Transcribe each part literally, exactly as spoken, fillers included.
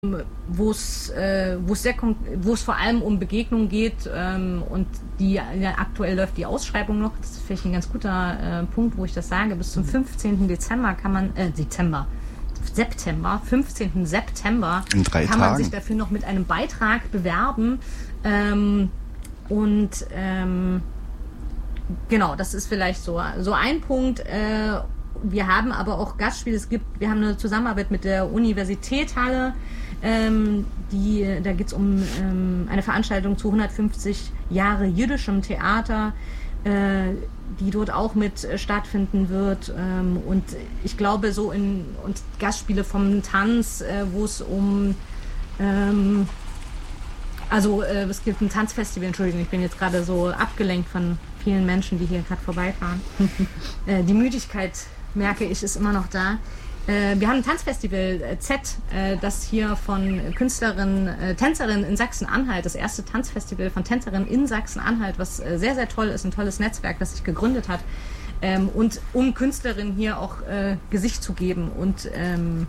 wo es äh, wo es sehr kon- wo es vor allem um Begegnungen geht ähm, und die ja, aktuell läuft die Ausschreibung noch. Das ist vielleicht ein ganz guter äh, Punkt, wo ich das sage. Bis zum fünfzehnten Dezember kann man äh, Dezember September fünfzehnten September in drei kann man Tagen. sich dafür noch mit einem Beitrag bewerben ähm, und ähm, genau, das ist vielleicht so so ein Punkt. Äh, wir haben aber auch Gastspiele. Es gibt, wir haben eine Zusammenarbeit mit der Universität Halle. Ähm, die, da geht es um ähm, eine Veranstaltung zu hundertfünfzig Jahre jüdischem Theater, äh, die dort auch mit äh, stattfinden wird. Ähm, und ich glaube so in und Gastspiele vom Tanz, äh, wo es um ähm, also äh, es gibt ein Tanzfestival, Entschuldigung, ich bin jetzt gerade so abgelenkt von vielen Menschen, die hier gerade vorbeifahren. äh, die Müdigkeit, merke ich, ist immer noch da. Wir haben ein Tanzfestival äh, Z, äh, das hier von Künstlerinnen, äh, Tänzerinnen in Sachsen-Anhalt, das erste Tanzfestival von Tänzerinnen in Sachsen-Anhalt, was äh, sehr, sehr toll ist, ein tolles Netzwerk, das sich gegründet hat. Ähm, und um Künstlerinnen hier auch äh, Gesicht zu geben. Und ähm,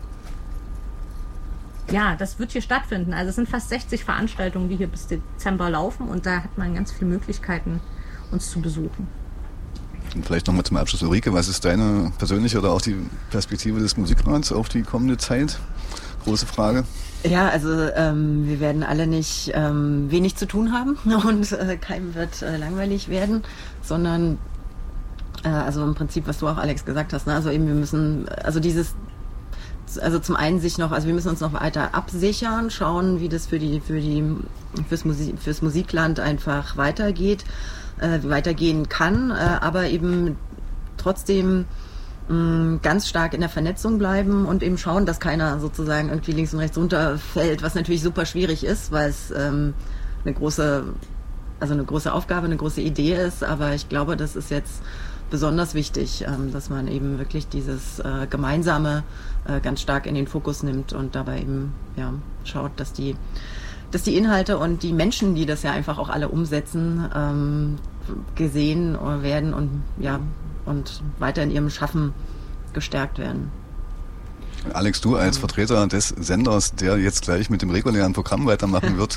ja, das wird hier stattfinden. Also es sind fast sechzig Veranstaltungen, die hier bis Dezember laufen und da hat man ganz viele Möglichkeiten, uns zu besuchen. Und vielleicht nochmal zum Abschluss, Ulrike, was ist deine persönliche oder auch die Perspektive des Musikrats auf die kommende Zeit? Große Frage. Ja, also ähm, wir werden alle nicht ähm, wenig zu tun haben und äh, keinem wird äh, langweilig werden, sondern äh, also im Prinzip, was du auch, Alex, gesagt hast, ne? Also eben wir müssen, also dieses, also zum einen sich noch, also wir müssen uns noch weiter absichern, schauen, wie das für die, für die, fürs Musik, fürs Musikland einfach weitergeht. weitergehen kann, aber eben trotzdem mh, ganz stark in der Vernetzung bleiben und eben schauen, dass keiner sozusagen irgendwie links und rechts runterfällt, was natürlich super schwierig ist, weil es ähm, eine große, also eine große Aufgabe, eine große Idee ist, aber ich glaube, das ist jetzt besonders wichtig, ähm, dass man eben wirklich dieses äh, Gemeinsame äh, ganz stark in den Fokus nimmt und dabei eben ja, schaut, dass die dass die Inhalte und die Menschen, die das ja einfach auch alle umsetzen, ähm, gesehen werden und ja und weiter in ihrem Schaffen gestärkt werden. Alex, du als Vertreter des Senders, der jetzt gleich mit dem regulären Programm weitermachen wird.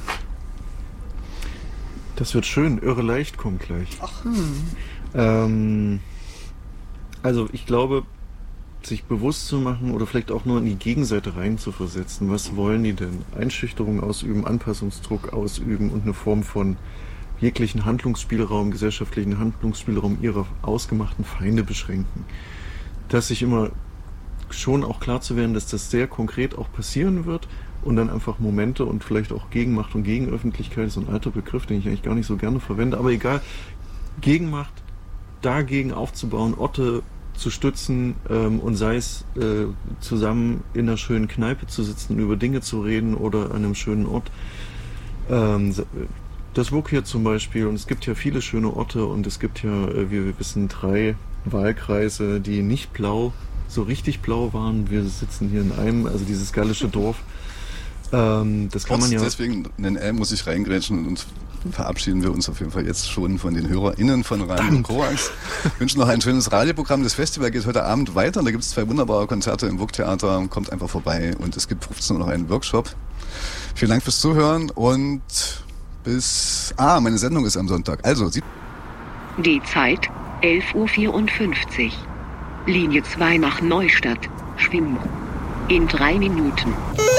Das wird schön, irre leicht kommt gleich. Ach. Hm. Ähm, also ich glaube, sich bewusst zu machen oder vielleicht auch nur in die Gegenseite rein zu versetzen. Was wollen die denn? Einschüchterung ausüben, Anpassungsdruck ausüben und eine Form von jeglichen Handlungsspielraum, gesellschaftlichen Handlungsspielraum ihrer ausgemachten Feinde beschränken. Dass sich immer schon auch klar zu werden, dass das sehr konkret auch passieren wird und dann einfach Momente und vielleicht auch Gegenmacht und Gegenöffentlichkeit, so ein alter Begriff, den ich eigentlich gar nicht so gerne verwende, aber egal, Gegenmacht dagegen aufzubauen, Orte zu stützen ähm, und sei es äh, zusammen in einer schönen Kneipe zu sitzen und über Dinge zu reden oder an einem schönen Ort. Ähm, das W U K hier zum Beispiel, und es gibt ja viele schöne Orte und es gibt ja, äh, wie wir wissen, drei Wahlkreise, die nicht blau, so richtig blau waren. Wir sitzen hier in einem, also dieses gallische Dorf. Ähm, das kann man ja. Deswegen, in L muss ich reingrätschen und verabschieden wir uns auf jeden Fall jetzt schon von den HörerInnen von Radio Korax. Wünschen noch ein schönes Radioprogramm. Das Festival geht heute Abend weiter. Da gibt es zwei wunderbare Konzerte im W U K-Theater. Kommt einfach vorbei und es gibt fünfzehn Uhr noch einen Workshop. Vielen Dank fürs Zuhören und bis... Ah, meine Sendung ist am Sonntag. Also, Sie... Die Zeit elf Uhr vierundfünfzig. Linie zwei nach Neustadt. Schwimmen. In drei Minuten.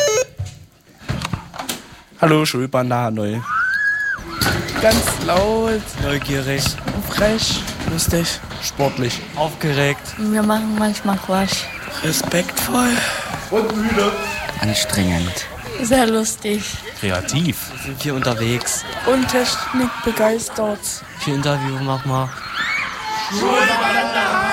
Hallo, Schulbahn da neu. Ganz laut, neugierig, frech, lustig, sportlich, aufgeregt. Wir machen manchmal Quatsch. Respektvoll und müde. Anstrengend. Sehr lustig. Kreativ. Wir sind hier unterwegs. Und Technik begeistert. Viel Interview machen wir. Schulbahn